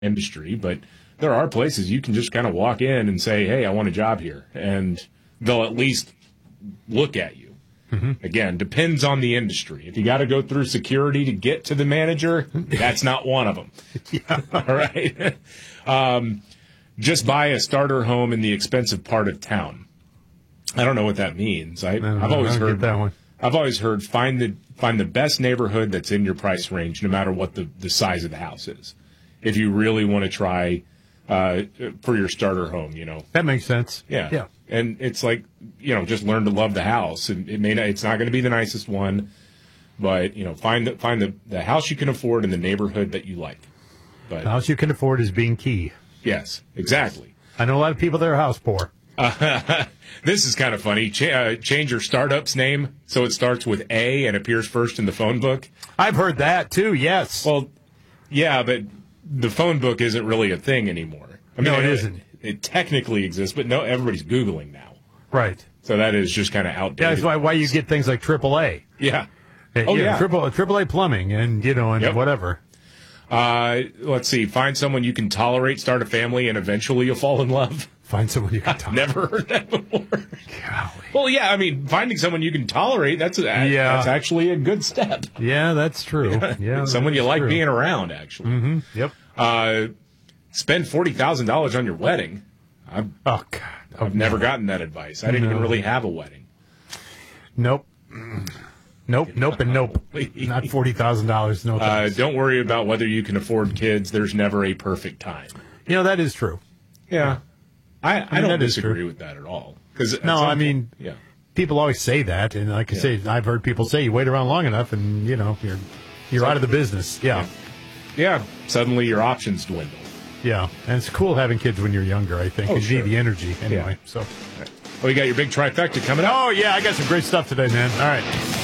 industry, but there are places you can just kind of walk in and say, hey, I want a job here, and they'll at least look at you. Again, depends on the industry. If you got to go through security to get to the manager, that's not one of them. All right. Just buy a starter home in the expensive part of town. I don't know what that means. I've always heard that one. I've always heard find the best neighborhood that's in your price range, no matter what the size of the house is. If you really want to try for your starter home, That makes sense. Yeah. And it's like, just learn to love the house. And it's not going to be the nicest one, but find the house you can afford in the neighborhood that you like. But The house you can afford is being key. yes, exactly. I know a lot of people that are house poor. This is kind of funny. Change your startup's name so it starts with A and appears first in the phone book. I've heard that too. Yes. Well, yeah, but the phone book isn't really a thing anymore. No, it isn't. It technically exists, but no, everybody's Googling now. Right. So that is just kind of outdated. That's why you get things like AAA. Yeah. Yeah. AAA plumbing and, Yep. whatever. Let's see. Find someone you can tolerate, start a family, and eventually you'll fall in love. Find someone you can tolerate. Never heard that before. Golly. Well, yeah, finding someone you can tolerate, that's actually a good step. Yeah, that's true. Yeah, Someone you like being around, actually. Mm-hmm. Yep. Spend $40,000 on your wedding. Oh, God. I've never gotten that advice. I didn't even really have a wedding. Nope. Nope, and nope. Not $40,000. No thanks. Don't worry about whether you can afford kids. There's never a perfect time. That is true. Yeah. I don't disagree true. with that at all. Yeah. People always say that, and like I say, I've heard people say you wait around long enough, and you're out of the business. Yeah. Yeah. Suddenly your options dwindle. Yeah, and it's cool having kids when you're younger, I think. You need the energy anyway. Yeah. So, well, you got your big trifecta coming up. Oh, yeah, I got some great stuff today, man. All right.